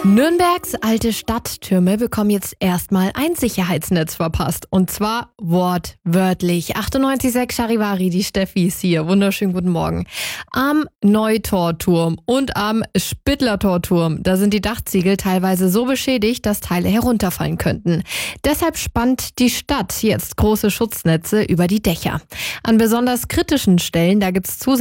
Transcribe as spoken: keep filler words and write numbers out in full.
Nürnbergs alte Stadttürme bekommen jetzt erstmal ein Sicherheitsnetz verpasst. Und zwar wortwörtlich. achtundneunzig Komma sechs Charivari, die Steffi ist hier. Wunderschönen guten Morgen. Am Neutorturm und am Spittlertorturm, da sind die Dachziegel teilweise so beschädigt, dass Teile herunterfallen könnten. Deshalb spannt die Stadt jetzt große Schutznetze über die Dächer. An besonders kritischen Stellen, da gibt's zusätzlich